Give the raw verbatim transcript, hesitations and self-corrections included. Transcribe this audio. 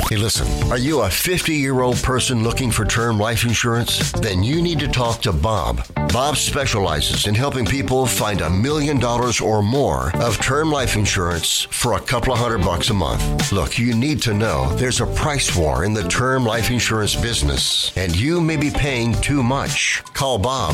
Hey, listen, are you a fifty-year-old person looking for term life insurance? Then you need to talk to Bob. Bob specializes in helping people find a million dollars or more of term life insurance for a couple of hundred bucks a month. Look, you need to know there's a price war in the term life insurance business, and you may be paying too much. Call Bob